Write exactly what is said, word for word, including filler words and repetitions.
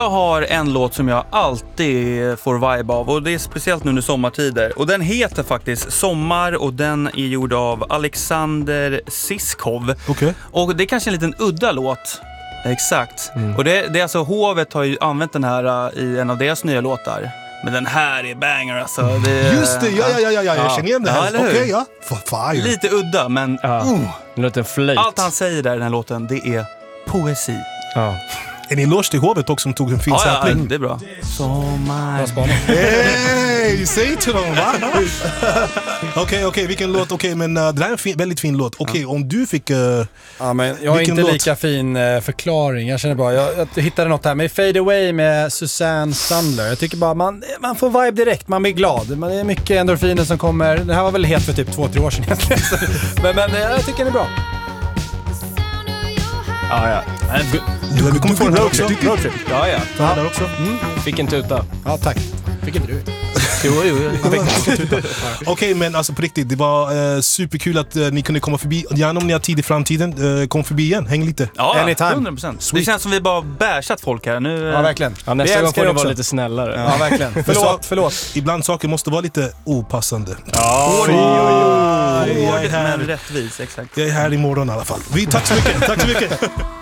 Jag har en låt som jag alltid får vibe av, och det är speciellt nu under sommartider. Och den heter faktiskt Sommar, och den är gjord av Alexander Siskov. Okay. Och det är kanske en liten udda låt. Exakt. Mm. Och det, det är alltså, Hovet har ju använt den här uh, i en av deras nya låtar. Men den här är banger alltså. Det, Just det, ja, ja, ja, ja, jag känner igen det här. Ja, Okej, okay, ja. Fire. Lite udda, men ja. uh, det låter flöjt. Allt han säger där i den här låten, det är poesi. Ja. En eloge till Hovet också som tog en fin ja, sampling. Ja, det är bra. Sommar. Hej, säg till dem, va? Okej, okej, okay, okay, vilken låt? Okej, okay, men uh, det här är en fin, väldigt fin låt. Okej, okay, om du fick... Uh, ja, men jag har inte låt? lika fin uh, förklaring. Jag känner bara, jag, jag hittade något här med Fade Away med Susanne Sandler. Jag tycker bara, man, man får vibe direkt, man blir glad. Man, det är mycket endorfiner som kommer. Det här var väl helt för typ två, tre år sedan egentligen. men, men jag tycker den är bra. Ja, ja. Du, vi kommer få den här också. Roadtrip. Ja, ja. Ta den där också. Mm. Fick en tuta. Ja, tack. Fick inte du? Jo, jo, jo. Okej, okay, men alltså på riktigt, det var uh, superkul att uh, ni kunde komma förbi. Gärna om ni har tid i framtiden, uh, kom förbi igen, häng lite. Ja, anytime. hundra procent. Det känns som vi bara bärsat folk här nu. Ja, verkligen. Ja, nästa gång får ni vara lite snällare. Ja, verkligen. Förlåt, förlåt. Ibland saker måste vara lite opassande. Ja, oj, oj, oj. Hård, men rättvis, exakt. Jag är här imorgon i alla fall. Vi, tack så mycket, tack så mycket.